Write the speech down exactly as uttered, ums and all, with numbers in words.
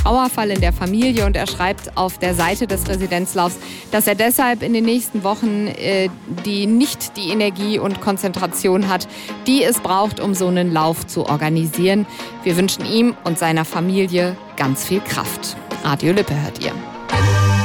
Trauerfall in der Familie und er schreibt auf der Seite des Residenzlaufs, dass er deshalb in den nächsten Wochen äh, die nicht die Energie und Konzentration hat, die es braucht, um so einen Lauf zu organisieren. Wir wünschen ihm und seiner Familie ganz viel Kraft. Radio Lippe hört ihr.